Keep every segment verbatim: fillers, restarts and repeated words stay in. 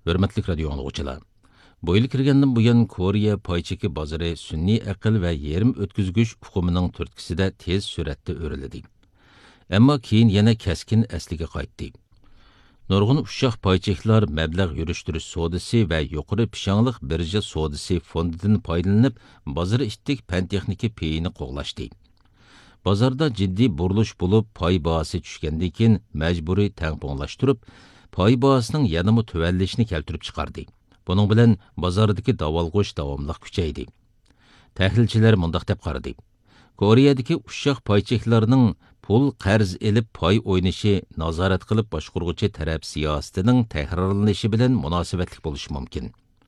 Hürmetlik radio anlıqçılar. Bu yıl kirgenden buyan Koreya payçeki bazarı sünni aql ve yerim ötküzgüç uqumining turtkisida tez suratda o'rildi. Ammo keyin yana keskin asliga qaytdi. Nurg'un ushshoq paycheklar mablag' yurishtirish sodisi va yuqori pishonliq birja sodisi fondidan foydalanib, bozor ittik pan texnika peyini qo'g'lashdi. Bozorda jiddiy burilish bo'lib, pay bahasi tushgandan keyin majburiy tangponglashtirib, pay bahasining yanama tuvallishni keltirib chiqardi. Buning bilan bozordagi davolg'ish davomliq kuchaydi. Tahlilchilar mundaq deb qaradi. Koreyadagi ushshoq paycheklarning pul qarz elib pay o'ynashi nazorat qilib boshquruvchi taraf siyosatining takrorlanishi bilan munosabatli bo'lishi mumkin.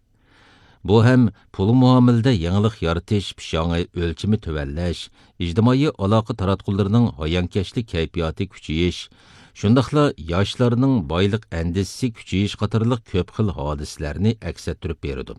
Bu ham pul muomilada yangilik yaratish, pishongi o'lchimi tuvallash, ijtimoiy aloqa taratqullarining hayonkashlik kayfiyati kuchayish, shundaqla yoshlarning boylik andisi kuchayish qatorliq ko'p xil hodisalarni aks ettirib beradi.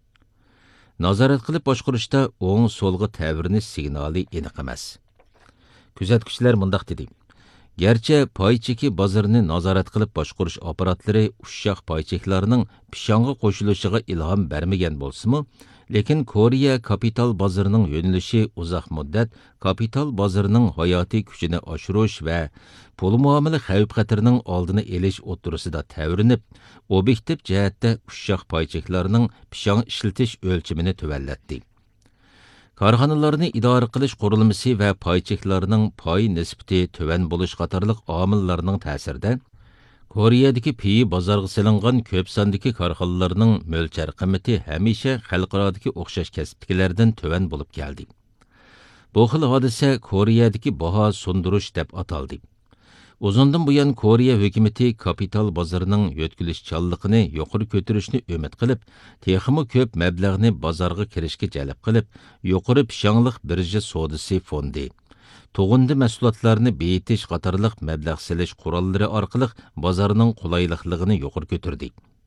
Nazorat qilib boshqurishda o'ng so'lga tavrinish signali aniq emas. Kuzatuvchilar mundaq dedi. Gerçi paycheki bozorini nazorat qilib boshqurish apparatlari ushshoq paycheklarning pishonga qo'shilishiga ilhom bermagan bo'lsa-mu, lekin Koreya kapital bozorining yo'nalishi uzoq muddat kapital bozorining hayotiy kuchini oshirish va pul muomala xavf-xatarning oldini olish o'tirisida tavrinib, obyektiv jihatda ushshoq paycheklarning pishon ishlatish o'lchimini tuvallatdi. Korxonalarni idora qilish qurilmasi va paycheklarning pay nisbati tuvan bo'lish qatorliq omillarning ta'sirida Koreyadagi pi bozorga solingan ko'p sondagi korxonalarning mo'lchar qiymati hamisha xalqarodagi o'xshash kasbdagilardan tuvan bo'lib keldi. Bu xil hodisa Koreyadagi baho sundirish deb ataldi. Uzundan buyon Koreya hukumati kapital bozorining yo'tkilishchanligini yuqori ko'tarishni umid qilib, texmi ko'p mablag'ni bozorga kirishga jalb qilib, yuqori pishonliq birja sodisi fondi, tug'indi mahsulotlarni beyitish qatorliq mablag' silish qurollari orqali bozorning qulaylikligini yuqori ko'tardi.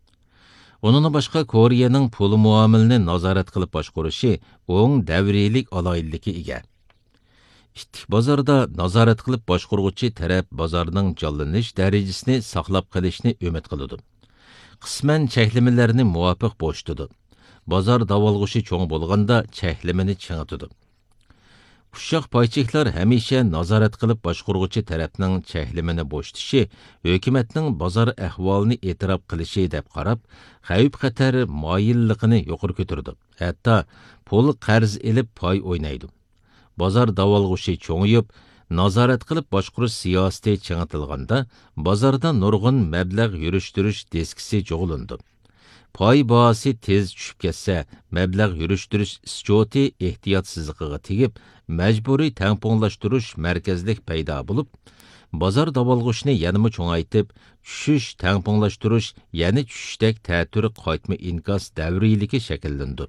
Onun boshqa Koreyaning pul muomilini nazorat qilib boshqurishi o'ng davriylik aloyilligi ega. İttik bozorda nazorat qilib boshquruvchi taraf bozorning jonlanish darajasini saqlab qolishni umid qiladi. Qisman cheklamalarni muvofiq bo'shtidi. Bozor davolg'ishi cho'ng bo'lganda cheklamani chingitadi. Ushshoq paycheklar hamisha nazorat qilib boshquruvchi tarafning cheklamani bo'shtishi hukumatning bozor ahvolini e'tirof qilishi deb qarab, xavf-xatar moyilligini yuqori ko'tardi. Hatto pul qarz elib pay o'ynaydi. Bozor davolg'ishi cho'ngiyib, nazorat qilib boshqurish siyosati ching'itilganda, bozorda nurg'un mablag' yurishtirish deskisi jo'g'ilindi. Pay bahasi tez tushib ketsa, mablag' yurishtirish ischoti ehtiyotsizligiga tegib, majburiy tangponglashtirish markazlik paydo bo'lib, bozor davolg'ishni yanama cho'ngaytib, tushish tangponglashtirish, yana tushishdek ta'turi qaytma inkos davriyligi shakllandi.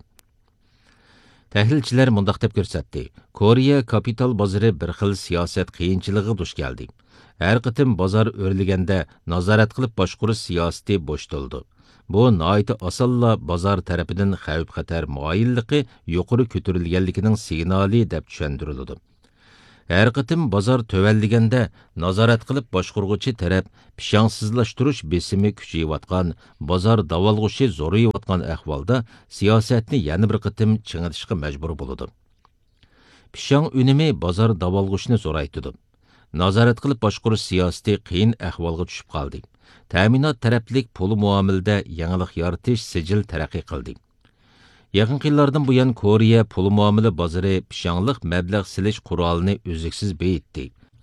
Tahlilchilar mundaq deb ko'rsatdi. Koreya kapital bozori bir xil siyosat qiyinchiligi duch keldi. Har qitim bozor o'rilganda nazorat qilib boshqurish siyosati bo'shtildi. Bu noyta osonla bozor tarafidan xavf-xatar moyilligi yuqori ko'tarilganligining signali deb tushuntirildi. Har qitim bozor tövəlligəndə nazorat qilib boshquruvchi taraf pishangsizlashtirish besimi kuchayayotgan, bozor davolg'ishi zo'rayayotgan ahvolda siyosatni yana bir qitim chingitishga majbur bo'ladi. Pishang unumi bozor davolg'ishni zo'raytidi. Nazorat qilib boshqurish siyosati qiyin ahvolga tushib qoldi. Ta'minot taraflik pul muomilada yangilik yaratish sijil taraqqiy qildi. Yaqin yillardan buyon Koreya pul muomala bozori pishonliq mablag' silish qurolini uzluksiz beyitdi.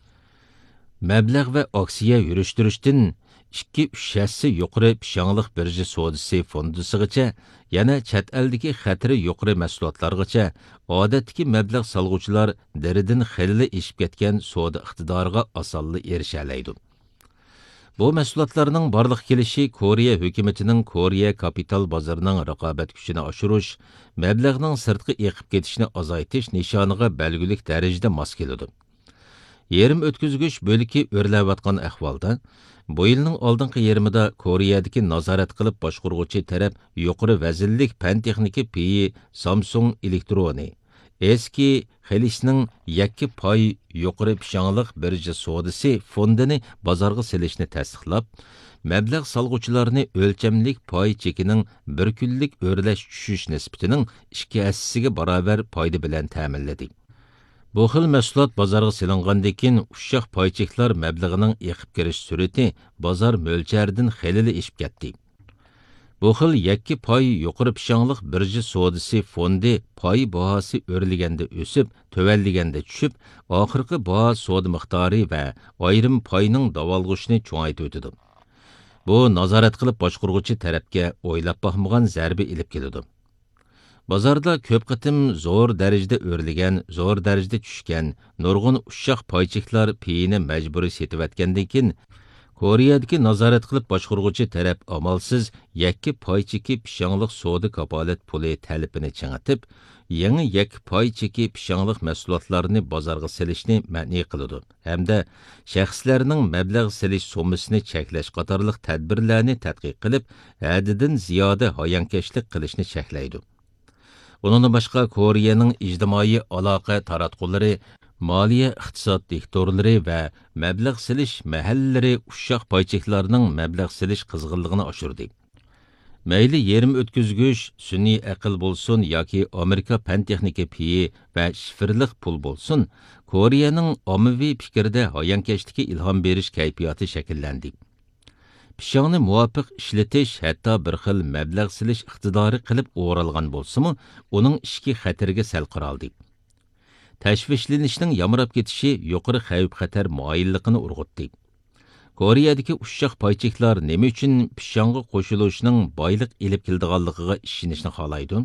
Mablag' va aksiya yurishtirishdan ikki uch yassi yuqori pishonliq birja sodisi fondisigacha, yana chet eldagi xatiri yuqori mahsulotlargacha odatdagi mablag' solg'uvchilar deridan xilli eshib ketgan soda iqtidoriga osonli erisha oladi. Bu mahsulotlarning barliq kelishi Koreya hukumatining Koreya kapital bozorining raqobat kuchini oshirish, mablag'ning sirtqi eqib ketishini azaytish nishoniga belgilik darajada mos keladi. Yerim o'tkazgich bo'liki o'rlayotgan ahvolda, bu yilning oldingi yerimida Koreyadagi nazorat qilib boshquruvchi taraf yuqori vaznlik pan texnika piyi Samsung Elektroni, eski Xelisning yakki pay yuqori pishonliq birja sodisi fondini bozorga silishni tasdiqlab, mablag' solg'uvchilarni o'lchamlik pay chekining bir kunlik o'rlash tushish nisbatining ikki hassasiga barobar foyda bilan ta'minladi. Bu xil mahsulot bozorga silingandan keyin ushshaq paycheklar mablag'ining eqib kirish surati bozor mo'lcharidan xelili ishib ketdi. Bu xil yakki pay yuqori pishonliq birji sodisi fondi pay bahosi o'rliganda o'sib, tövəlliganda tushib, oxirgi baho soda miqdori va ayrim payning davolg'ishni cho'ngaytib o'tadi. Bu nazorat qilib boshqurg'uchi tarafga o'ylab boqmagan zarba ilib keladi. Bozorda ko'p qitim zo'r darajada o'rligan, zo'r darajada tushgan, nurg'un ushshaq paycheklar piyini majburiy setib keyin Koreyadagi nazorat qilib boshqurg'uchi taraf amalsiz yakki paycheki pishonliq soda kapolat puli talabini ching'itib, yangi yakki paycheki pishonliq mahsulotlarni bozorga silishni ma'ni qiladi hamda shaxslarning mablag' silish summasini cheklash qatorliq tadbirlarni tadqiq qilib, haddidan ziyoda hayonkashlik qilishni cheklaydi. Bundan boshqa Koreyaning ijtimoiy aloqa taratqullari, moliya iqtisod diktorlari va mablag' silish mahallari ushshaq paycheklarning mablag' silish qizg'inligini oshirdi. Mayli yerim o'tkazgich, sun'iy aql bo'lsin yoki Amerika fan texnika piyi va shifrliq pul bo'lsin, Koreyaning ommaviy fikrida hayonkashlikka ilhom berish kayfiyati shakllandi. Pishongni muvofiq ishlatish hatto bir xil mablag' silish iqtidori qilib o'ralgan bo'lsa-mu, uning ishki xatarga sal qiraldi. Tashvishlanishning yamrab ketishi yuqori xavf-xatar muayilligini urg'utdi. Koreyadagi ushshaq paycheklar nima uchun pishongga qo'shilishning boylik ilib keldiganligiga ishonishni xohlaydi?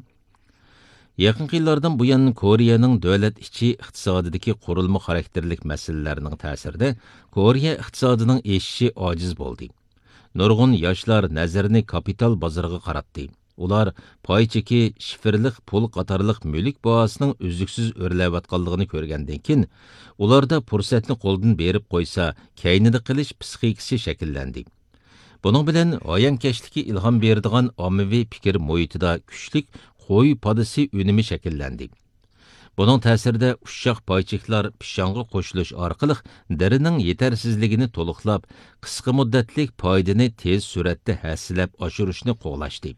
Yaqin yillardan buyon Koreyaning davlat ichi iqtisodidagi qurilma xarakterlik masalalarning ta'sirida Koreya iqtisodining eshishi ojiz bo'ldi. Nurg'un yoshlar nazarini kapital bozoriga qaratdi. Ular paycheki, shifrliq pul qatorliq mulk bahosining uzluksiz o'rlayotganligini ko'rgandan keyin, ularda fursatni qo'ldan berib qo'ysa, kaynida qilish psixikasi shakllandi. Buning bilan hayonkashlikka ilhom beradigan ommaviy fikr muhitida kuchlik qo'y podisi unumi shakllandi. Buning ta'sirida ushshaq paycheklar pishonga qo'shilish orqali derining yetarsizligini to'liqlab, qisqa muddatlik foydani tez suratda hassilab oshirishni qo'g'lashdi.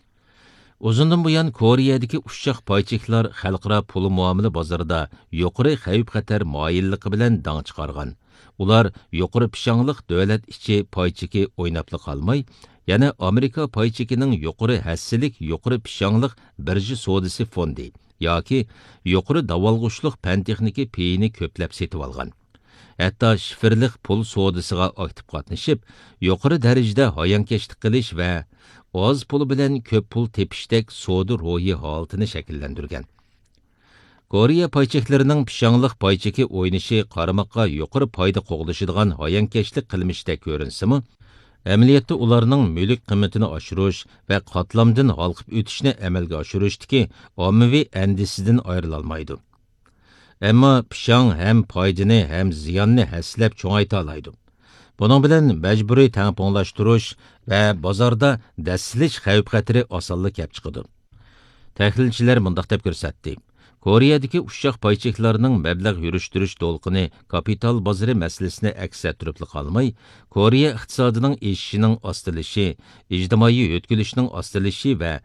Uzundan buyon Koreyadagi ushshaq paycheklar xalqaro pul muomala bozorida yuqori xavf-xatar moyilligi bilan dang chiqargan. Ular yuqori pishonliq davlat ichi paycheki o'ynabli qolmay, yana Amerika paychekining yuqori hassilik yuqori pishonliq birji sodisi fondi yoki yuqori davolg'uchliq fan texnika peyini ko'plab setib olgan. Hatto shifrliq pul sodisiga aktiv qatnashib, yuqori darajada hayonkashlik qilish va oz pul bilan ko'p pul tepishdek soda ro'yi holatini shakllantirgan. Koreya paycheklarining pishonliq paycheki o'ynashi qaramoqqa yuqori foyda qo'g'lashadigan hayonkashlik qilmishda ko'rinsa-mu, amaliyotda ularning mulk qiymatini oshirish va qatlamdan halqib o'tishni amalga oshirishdagi ommaviy andisidan ayrila olmaydi. Ammo pishong ham foydani ham ziyonni haslab cho'ngayta oladi. Bunun bilan majburiy tangponglashtirish va bozorda dasilish xavf-xatari osonlik kelib chiqadi. Tahlilchilar mundaq deb ko'rsatdi. Koreyadagi ushshaq paycheklarning mablag' yurishtirish to'lqini kapital bozori masalasini aks ettirib qolmay, Koreya iqtisodining eshishining ostilishi, ijtimoiy yo'tkilishning ostilishi va